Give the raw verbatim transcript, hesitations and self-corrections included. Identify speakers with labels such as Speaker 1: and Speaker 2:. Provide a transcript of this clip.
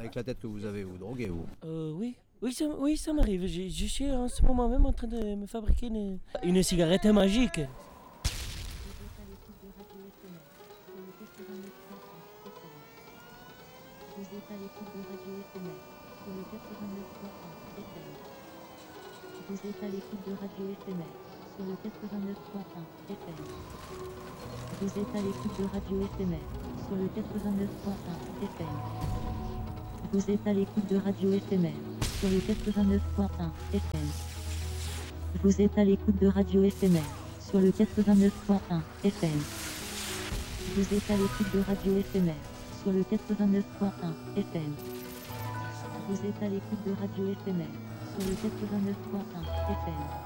Speaker 1: Avec la tête que vous avez, vous droguez, vous?
Speaker 2: Euh, oui. Oui, ça, oui, ça m'arrive. Je, je suis en ce moment même en train de me fabriquer une, une cigarette magique.
Speaker 3: Vous êtes à l'écoute de Radio F M R sur le quatre-vingt-neuf point un F M. Vous êtes à l'écoute de Radio F M R sur le quatre-vingt-neuf point un F M. Vous êtes à l'écoute de Radio F M R sur le quatre-vingt-neuf point un F M. Vous êtes à l'écoute de Radio F M R sur le quatre-vingt-neuf point un F M. Vous êtes à l'écoute de Radio F M R sur le quatre-vingt-neuf point un F M. Vous êtes à l'écoute de Radio F M R sur le quatre-vingt-neuf point un F M. Vous êtes à l'écoute de Radio F M R sur le quatre-vingt-neuf point un F M.